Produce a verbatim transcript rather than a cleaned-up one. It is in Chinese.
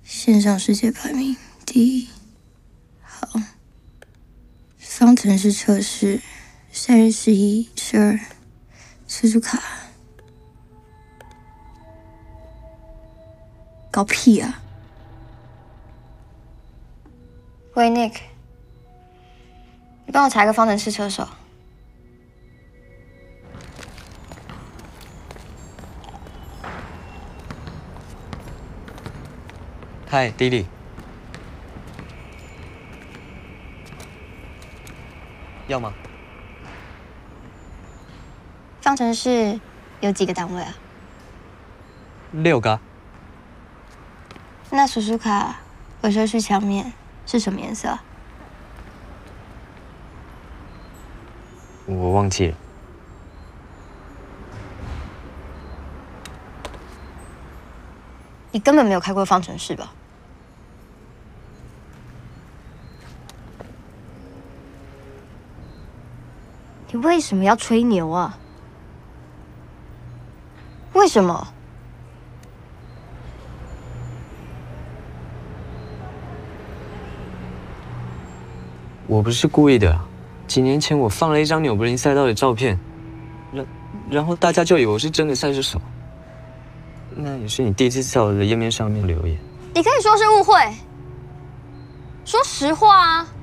线上世界排名第一。好，方程式测试，三月十一、十二，斯图卡。搞屁啊！ 喂 ，Nick， 你帮我查一个方程式车手。 嗨，迪丽，要吗？ 方程式有几个单位啊？ 六个。 那叔叔卡回收区墙面是什么颜色？ 我忘记了。 你根本没有开过方程式吧？你为什么要吹牛啊？为什么？ 我不是故意的。几年前我放了一张纽柏林赛道的照片，然然后大家就以为我是真的赛车手。那也是你第一次在我的页面上面留言。 你可以说是误会，说实话啊。